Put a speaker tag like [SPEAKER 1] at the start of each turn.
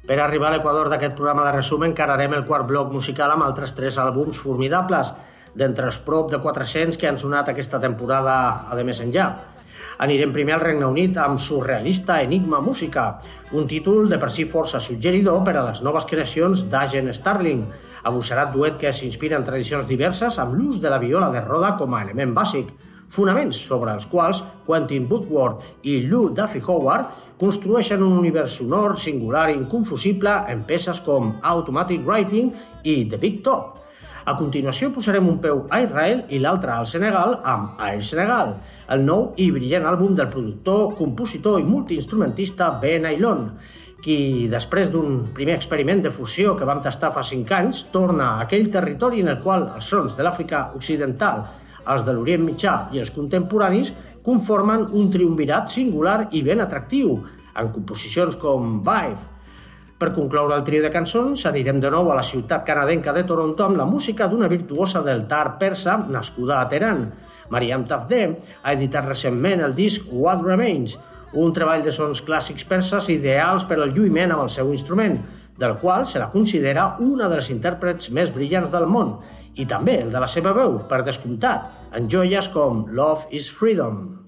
[SPEAKER 1] Per arribar a l'equador d'aquest programa de resum encararem el quart bloc musical amb altres 3 àlbums formidables, d'entre els prop de 400 que han sonat aquesta temporada a de més enllà. Anirem primer al Regne Unit amb Surrealista Enigma Música, un títol de per si força suggeridor per a les noves creacions d'Agen Starling, agosarat duet que s'inspira en tradicions diverses amb l'ús de la viola de roda com a element bàsic, fonaments sobre els quals Quentin Woodward i Lou Duffy Howard construeixen un univers sonor singular i inconfusible en peces com Automatic Writing i The Big Top. A continuació posarem un peu a Israel i l'altre al Senegal amb Air Senegal, el nou i brillant àlbum del productor, compositor i multiinstrumentista Ben Ailon, qui, després d'un primer experiment de fusió que vam tastar fa 5 anys, torna a aquell territori en el qual els sons de l'Àfrica Occidental, els de l'Orient Mitjà i els contemporanis conformen un triumvirat singular i ben atractiu, en composicions com Vibe. Per concloure el trio de cançons, anirem de nou a la ciutat canadenca de Toronto amb la música d'una virtuosa del tar persa nascuda a Teheran. Mariam Tafdeh ha editat recentment el disc What Remains, un treball de sons clàssics perses ideals per al lluïment amb el seu instrument, del qual se la considera una de les intèrprets més brillants del món, i també el de la seva veu, per descomptat, en joies com Love is Freedom.